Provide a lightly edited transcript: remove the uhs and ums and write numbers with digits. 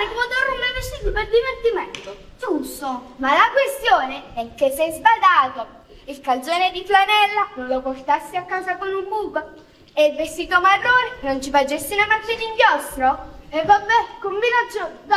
magari potrò rompere i vestiti per divertimento. Giusto. Ma la questione è che sei sbadato. Il calzone di flanella non lo portassi a casa con un buco. E il vestito marrone non ci facessi una macchia di inchiostro? E vabbè, combinazione.